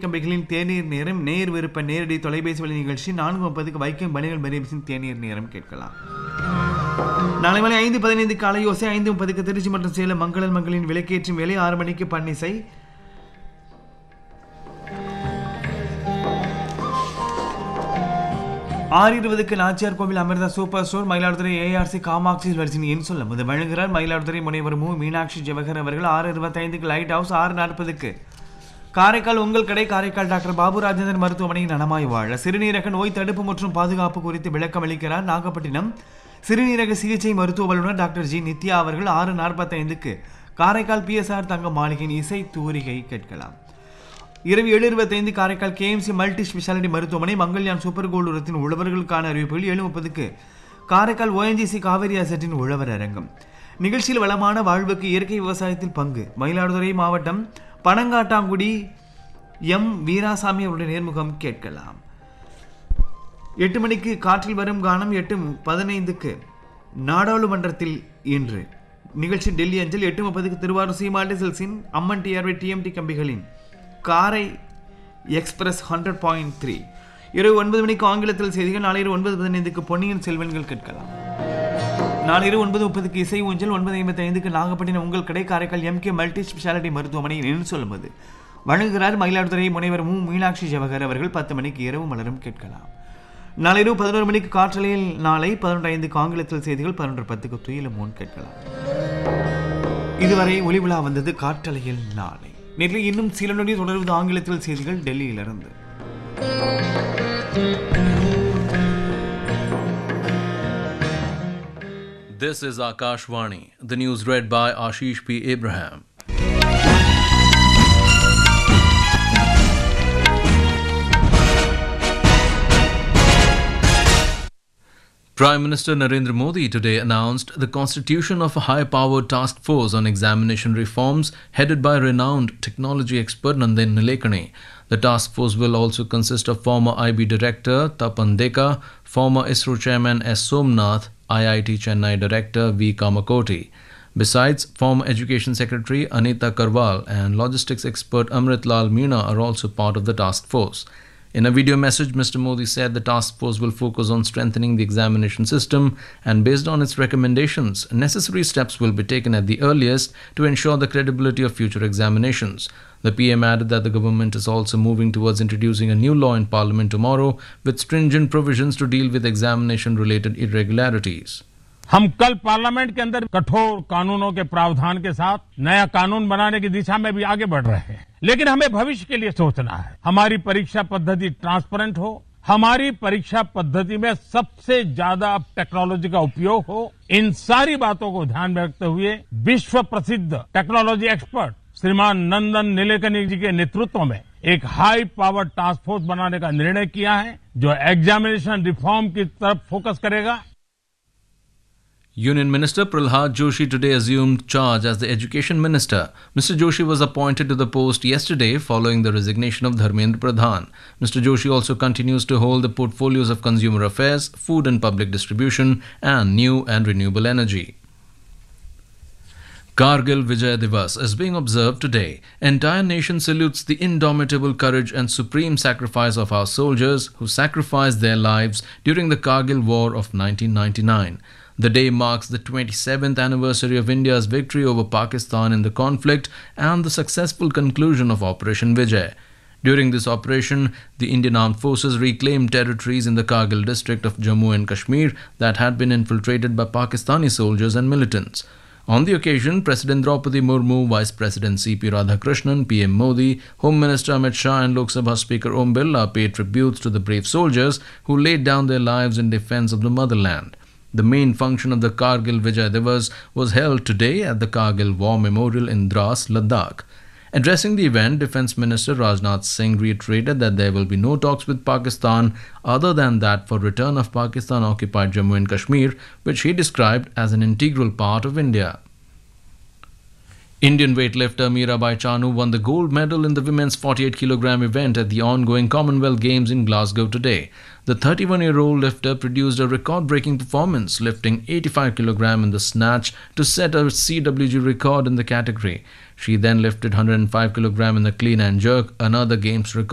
கம்பிகளின் தேநீர் நேரம், நேர் விருப்ப நேரடி தொலைபேசி வழி நிகழ்ச்சி 4:30 வைக்கம் பணிகள் மரேபிசின் தேநீர் நேரம் கேட்கலாம். நாளை மாலை 5:15 காலை யோசை, 5:30 திருச்சி மற்றும் சேலம் மங்களன் மங்களின் விளக்கேற்றும் வேலை, 6 மணிக்கு பன்னிசை, 6:20 நாச்சியார் கோவில் Amrita super store Mayiladuthurai ARC Kamakshi வரிசையின் எண் சொல்லும் இது வழங்குகிறார் மயிலாடுதுறை முனைவர் மு மீனாட்சி ஜவஹர் அவர்கள். 6:25 லைட் ஹவுஸ், 6:40 காரைக்கால் உங்கள் கடை, காரைக்கால் டாக்டர் பாபு ராஜேந்திரன் மருத்துவமனையின் நலமாய் வாழ சிறுநீரக நோய் தடுப்பு மற்றும் பாதுகாப்பு குறித்து விளக்கம் அளிக்கிறார் நாகப்பட்டினம் சிறுநீரக சிகிச்சை மருத்துவ வல்லுநர் டாக்டர் ஜி நித்யா அவர்கள். 6:45 காரைக்கால் பிஎஸ்ஆர் தங்க மாளிகையின் இசை தூரிகை கேட்கலாம். இரவு 7:25 காரைக்கால் கேஎம்சி மல்டி ஸ்பெஷாலிட்டி மருத்துவமனை மங்கள்யான் சூப்பர் கோல்டு உரத்தின் உழவர்களுக்கான அறிவிப்புகள். 7:30 காரைக்கால் ஓஎன்ஜிசி காவேரி அசட்டின் உழவர் அரங்கம். நிகழ்ச்சியில் வளமான வாழ்வுக்கு இயற்கை விவசாயத்தில் பங்கு, மயிலாடுதுறை மாவட்டம் பனங்காட்டாங்குடி எம் வீராசாமி அவருடைய நேர்முகம் கேட்கலாம். 8 மணிக்கு காற்றில் வரும் கானம், 8:15 நாடாளுமன்றத்தில் இன்று நிகழ்ச்சி டெல்லி அஞ்சல். 8:30 திருவாரூர் சீமாட்டி சில்ஸின் அம்மன் டிஆர்வி டிஎம்டி கம்பிகளின் காரை எக்ஸ்பிரஸ் 100.3. இரவு 9 மணிக்கு ஆங்கிலத்தில் செய்திகள். நாளை இரவு 9:15 பொன்னியின் செல்வன்கள் கேட்கலாம். நாளை இரவு 9:30 இசை ஊஞ்சல். 9:55 நாகப்பட்டினம் உங்கள் கடை, காரைக்கால் எம்கே மல்டி ஸ்பெஷாலிட்டி மருத்துவமனை என்று சொல்லும்போது வழங்குகிறார் மயிலாடுதுறை முனைவர் மு மீனாட்சி ஜவஹர் அவர்கள். 10 மணிக்கு இரவு மலரும் கேட்கலாம். நாளை இரவு 11 மணிக்கு காற்றலையில், நாளை 11:05 ஆங்கிலத்தில் செய்திகள். 11:10 துயிலும் முன் கேட்கலாம். இதுவரை ஒளிவிழா வந்தது காற்றலையில் நாளை. நேற்று இன்னும் சில நொடி தொடர்வது ஆங்கிலத்தில் செய்திகள் டெல்லியிலிருந்து. This is Akashvani. The news read by Ashish P. Abraham. Prime Minister Narendra Modi today announced the constitution of a high-powered task force on examination reforms headed by renowned technology expert Nandan Nilekani. The task force will also consist of former IB Director Tapan Deka, former ISRO Chairman S. Somnath, IIT Chennai Director V. Kamakoti. Besides, former Education Secretary Anita Karwal and logistics expert Amrit Lal Meena are also part of the task force. In a video message, Mr. Modi said the task force will focus on strengthening the examination system and based on its recommendations, necessary steps will be taken at the earliest to ensure the credibility of future examinations. The PM added that the government is also moving towards introducing a new law in Parliament tomorrow with stringent provisions to deal with examination-related irregularities. हम कल parliament के अंदर कठोर कानूनों के प्रावधान के साथ नया कानून बनाने की दिशा में भी आगे बढ़ रहे हैं, लेकिन हमें भविष्य के लिए सोचना है. हमारी परीक्षा पद्धति ट्रांसपेरेंट हो, हमारी परीक्षा पद्धति में सबसे ज्यादा टेक्नोलॉजी का उपयोग हो. इन सारी बातों को ध्यान में रखते हुए विश्व प्रसिद्ध टेक्नोलॉजी एक्सपर्ट श्रीमान नंदन नीलेकनी जी के नेतृत्व में एक हाई पावर टास्क फोर्स बनाने का निर्णय किया है जो एग्जामिनेशन रिफॉर्म की तरफ फोकस करेगा. Union Minister Prahlad Joshi today assumed charge as the Education Minister. Mr. Joshi was appointed to the post yesterday following the resignation of Dharmendra Pradhan. Mr. Joshi also continues to hold the portfolios of Consumer Affairs, Food and Public Distribution and New and Renewable Energy. Kargil Vijay Divas is being observed today. Entire nation salutes the indomitable courage and supreme sacrifice of our soldiers who sacrificed their lives during the Kargil War of 1999. The day marks the 27th anniversary of India's victory over Pakistan in the conflict and the successful conclusion of Operation Vijay. During this operation, the Indian Armed Forces reclaimed territories in the Kargil district of Jammu and Kashmir that had been infiltrated by Pakistani soldiers and militants. On the occasion, President Draupadi Murmu, Vice President C.P. Radhakrishnan, PM Modi, Home Minister Amit Shah and Lok Sabha Speaker Om Birla paid tributes to the brave soldiers who laid down their lives in defence of the motherland. The main function of the Kargil Vijay Divas was held today at the Kargil War Memorial in Dras, Ladakh. Addressing the event, Defence Minister Rajnath Singh reiterated that there will be no talks with Pakistan other than that for return of Pakistan-occupied Jammu and Kashmir, which he described as an integral part of India. Indian weightlifter Mirabai Chanu won the gold medal in the women's 48 kg event at the ongoing Commonwealth Games in Glasgow today. The 31-year-old lifter produced a record-breaking performance, lifting 85 kg in the snatch to set a CWG record in the category. She then lifted 105 kg in the clean and jerk, another games record.